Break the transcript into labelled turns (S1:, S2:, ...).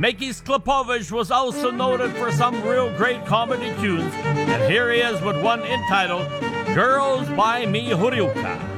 S1: Mikis Klepovich was also noted for some real great comedy tunes, and here he is with one entitled Girls by Mi Horilka.